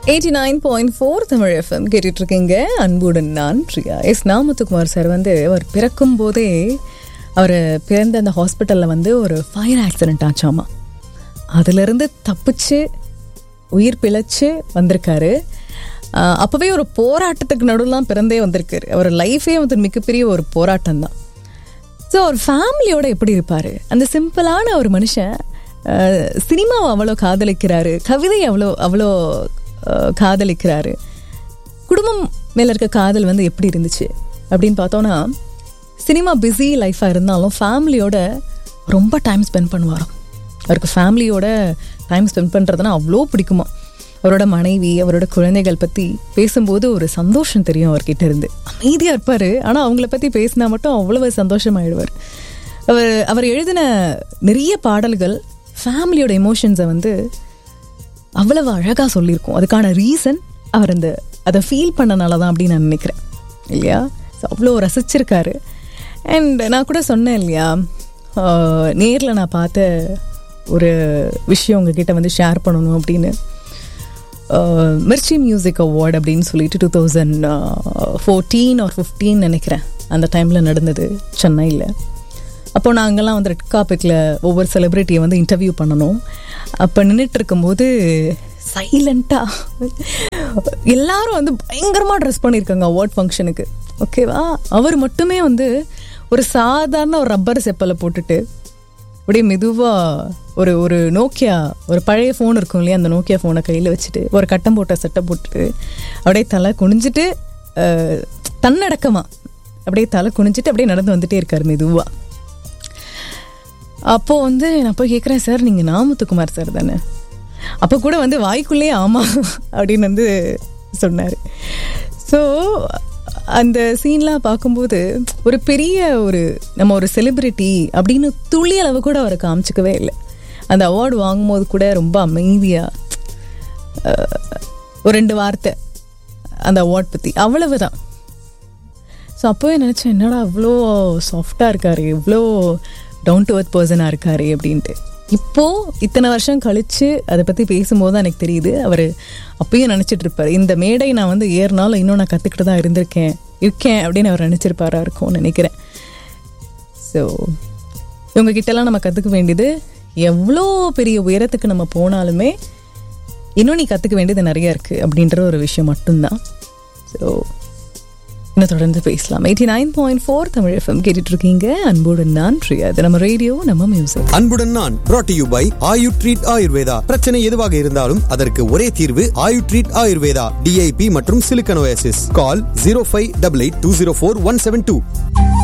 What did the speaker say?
89.4 Tamil FM கேட்டுட்டு இருக்கீங்க. அன்புடன் நான் பிரியா. நாமத்துக்குமார் சார் வந்து அவர் பிறக்கும் போதே அவர் பிறந்த அந்த ஹாஸ்பிட்டலில் வந்து ஒரு ஃபயர் ஆக்சிடென்ட் ஆச்சாமா. அதிலிருந்து தப்பிச்சு உயிர் பிழைச்சு வந்திருக்காரு. அப்போவே ஒரு போராட்டத்துக்கு நடுவுலாம் பிறந்தே வந்திருக்காரு. அவர் லைஃபே வந்து மிகப்பெரிய ஒரு போராட்டம் தான். ஸோ அவர் ஃபேமிலியோட எப்படி இருப்பார்? அந்த சிம்பிளான ஒரு மனுஷன் சினிமாவை அவ்வளோ காதலிக்கிறாரு, கவிதை அவ்வளோ காதலிக்கிறாரு. குடும்பம் மேல இருக்க காதல் வந்து எப்படி இருந்துச்சு அப்படின்னு பார்த்தோன்னா, சினிமா பிஸி லைஃபாக இருந்தாலும் ஃபேமிலியோட ரொம்ப டைம் ஸ்பெண்ட் பண்ணுவாராம். அவருக்கு ஃபேமிலியோட டைம் ஸ்பெண்ட் பண்ணுறதுனா அவ்வளோ பிடிக்குமா. அவரோட மனைவி, அவரோட குழந்தைகள் பற்றி பேசும்போது ஒரு சந்தோஷம் தெரியும் அவர்கிட்ட இருந்து. அமைதியாக இருப்பார், ஆனால் அவங்கள பற்றி பேசினா மட்டும் அவ்வளவு சந்தோஷமாயிடுவார். அவர் எழுதின நிறைய பாடல்கள் ஃபேமிலியோட எமோஷன்ஸை வந்து அவ்வளவு அழகாக சொல்லியிருக்கோம். அதுக்கான ரீசன் அவர் அதை ஃபீல் பண்ணனால தான் அப்படின்னு நான் நினைக்கிறேன், இல்லையா? ஸோ அவ்வளோ ரசிச்சிருக்காரு. அண்ட் நான் கூட சொன்னேன் இல்லையா, நேரில் நான் பார்த்த ஒரு விஷயம் உங்ககிட்ட வந்து ஷேர் பண்ணணும் அப்படின்னு. மிர்ச்சி மியூசிக் அவார்டு அப்படின்னு சொல்லிட்டு 2014 or 15 நினைக்கிறேன் அந்த டைமில் நடந்தது சென்னையில். அப்போ நாங்கள்லாம் வந்து ரெட் கார்பெட்டில் ஒவ்வொரு செலிப்ரிட்டியை வந்து இன்டர்வியூ பண்ணணும். அப்போ நின்றுட்டு இருக்கும்போது சைலண்ட்டாக எல்லாரும் வந்து பயங்கரமாக ட்ரெஸ் பண்ணியிருக்காங்க அவார்ட் ஃபங்க்ஷனுக்கு, ஓகேவா? அவர் மட்டுமே வந்து ஒரு சாதாரண ஒரு ரப்பர் செப்பலை போட்டுட்டு அப்படியே மெதுவாக ஒரு நோக்கியா, ஒரு பழைய ஃபோன் இருக்கும் இல்லையா, அந்த நோக்கியா ஃபோனை கையில் வச்சுட்டு ஒரு கட்டம் போட்ட செட்டை போட்டுட்டு அப்படியே தலை குனிஞ்சிட்டு தன்னடக்கமாக அப்படியே தலை குனிஞ்சிட்டு அப்படியே நடந்து வந்துட்டே இருக்கார் மெதுவாக. அப்போது வந்து நான் போய் கேட்குறேன், சார் நீங்கள் நாமத்துக்குமார் சார் தானே? அப்போ கூட வந்து வாய்க்குள்ளே ஆமாம் அப்படின்னு வந்து சொன்னார். ஸோ அந்த சீன்லாம் பார்க்கும்போது ஒரு பெரிய நம்ம ஒரு செலிப்ரிட்டி அப்படின்னு துளி அளவு கூட அவரை காமிச்சிக்கவே இல்லை. அந்த அவார்டு வாங்கும்போது கூட ரொம்ப அமைதியாக ஒரு 2 வார்த்தை அந்த அவார்ட் பற்றி, அவ்வளவுதான். ஸோ அப்போவே நினச்சேன், என்னடா அவ்வளோ சாஃப்டாக இருக்கார், இவ்வளோ டவுன் டு எர்த் பர்சனாக இருக்காரு அப்படின்ட்டு. இப்போது இத்தனை வருஷம் கழித்து அதை பற்றி பேசும்போது தான் எனக்கு தெரியுது, அவர் அப்பயும் நினச்சிட்டு இருப்பார், இந்த மேடை நான் வந்து ஏறினாலும் இன்னும் நான் கற்றுக்கிட்டு தான் இருக்கேன் அப்படின்னு அவர் நினச்சிருப்பாரா இருக்கும்னு நினைக்கிறேன். ஸோ இவங்ககிட்டலாம் நம்ம கற்றுக்க வேண்டியது, எவ்வளோ பெரிய உயரத்துக்கு நம்ம போனாலுமே இன்னும் நீ கற்றுக்க வேண்டியது நிறையா இருக்குது அப்படின்ற ஒரு விஷயம் மட்டும்தான். ஸோ இன்னும் தொடர்ந்து பேசலாம். 89.4 தமிழ் எஃப்எம் கேட்டுட்டு இருக்கீங்க. அன்புடன் நான் பிரியா. இது நம்ம ரேடியோ, நம்ம மியூசிக். அன்புடன் நான் brought to you by Ayu treat Ayurveda. பிரச்சனை எதுவாக இருந்தாலும் அதற்கு ஒரே தீர்வு ஆயு ட்ரீட் ஆயுர்வேதா. DIP மற்றும் சிலிக்கன் ஓஎஸ்எஸ். கால் 0588204172.